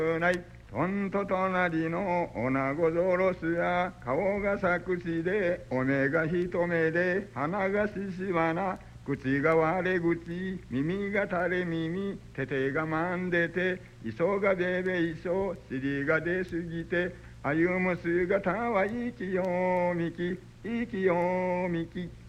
ない。とんと隣の女子ぞろすや、顔が錯視で、お目が一目で、鼻がししわな、口が割れ口、耳が垂れ耳、手がまんでて、磯がべべ磯、尻が出すぎて、歩む姿は息よみき、息よみき。